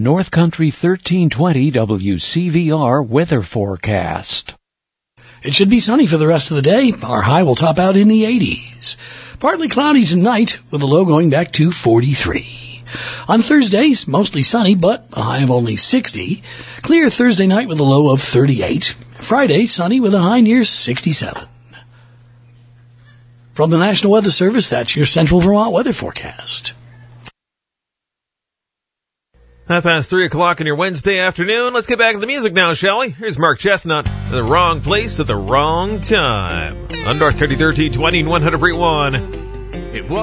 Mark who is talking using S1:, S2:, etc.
S1: North Country 1320 WCVR weather forecast.
S2: It should be sunny for the rest of the day. Our high will top out in the 80s. Partly cloudy tonight with a low going back to 43. On Thursdays, mostly sunny, but a high of only 60. Clear Thursday night with a low of 38. Friday, sunny with a high near 67. From the National Weather Service, that's your Central Vermont weather forecast.
S3: 3:30 on your Wednesday afternoon. Let's get back to the music now, shall we? Here's Mark Chestnut, in the wrong place at the wrong time. On North Country 1320 and 100.1. It was